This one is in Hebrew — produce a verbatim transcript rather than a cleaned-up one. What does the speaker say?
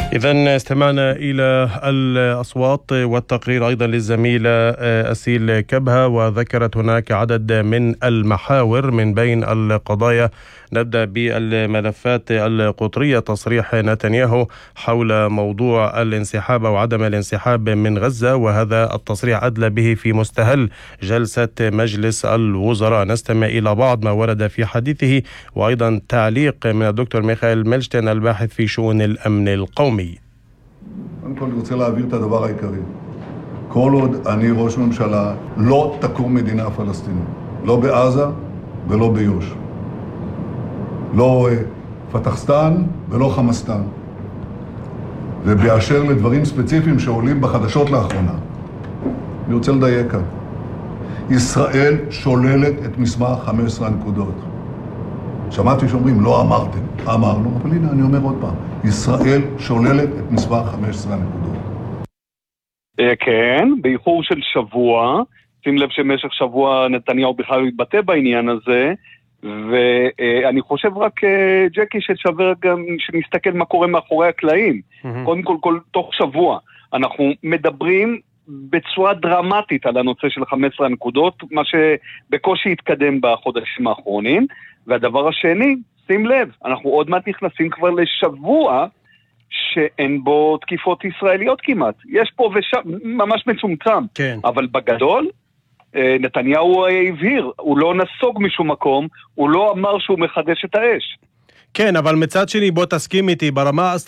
إذن استمعنا إلى الأصوات والتقرير أيضا للزميلة أسيل كبهة، وذكرت هناك عدد من المحاور من بين القضايا. نبدأ بالملفات القطرية. تصريح نتنياهو حول موضوع الانسحاب أو عدم الانسحاب من غزة، وهذا التصريح أدلى به في مستهل جلسة مجلس الوزراء. نستمع إلى بعض ما ورد في حديثه، وأيضا تعليق من الدكتور ميخائيل ميلشטיין الباحث في شؤون الأمن القومي. קודם כל אני רוצה להעביר את הדבר העיקרי. כל עוד אני ראש ממשלה, לא תקום מדינה פלסטינית. לא בעזה ולא ביוש. לא פתחסטן ולא חמאסטן. ובאשר לדברים ספציפיים שעולים בחדשות לאחרונה, אני רוצה לדייק כאן. ישראל שוללת את מסמך חמש עשרה הנקודות. שמעתי שאומרים, לא אמרתם, אמרנו, אבל הנה אני אומר עוד פעם, ישראל שוללת את מסמך חמש עשרה הנקודות. כן, באיחור של שבוע, שים לב שמשך שבוע נתניהו בכלל מתבטא בעניין הזה, ואני חושב רק, ג'קי, ששווה גם שנסתכל מה קורה מאחורי הקלעים. קודם כל, כל, תוך שבוע, אנחנו מדברים בצורה דרמטית על הנושא של חמש עשרה הנקודות, מה שבקושי התקדם בחודשים האחרונים. והדבר השני, שים לב, אנחנו עוד מעט נכנסים כבר לשבוע שאין בו תקיפות ישראליות כמעט. יש פה ושם, ממש מצומצם. כן. אבל בגדול, נתניהו הבהיר, הוא לא נסוג משום מקום, הוא לא אמר שהוא מחדש את האש. כן, אבל מצד שני בוא תסכים איתי ברמה